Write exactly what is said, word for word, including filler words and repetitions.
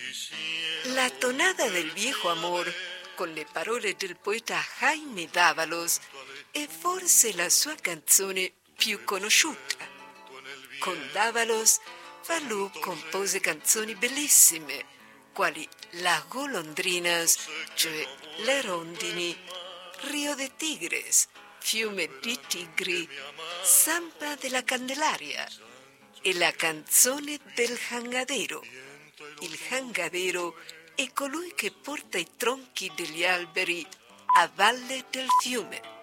La tonada del viejo amor, con le parole del poeta Jaime Dávalos, è forse la sua canzone più conosciuta. Con Dávalos, Falù compose canzoni bellissime, quali La Golondrinas, cioè Le rondini, Rio de Tigres, Fiume di Tigri, Zampa della Candelaria e la canzone del Jangadero. Il Jangadero è colui che porta i tronchi degli alberi a valle del fiume.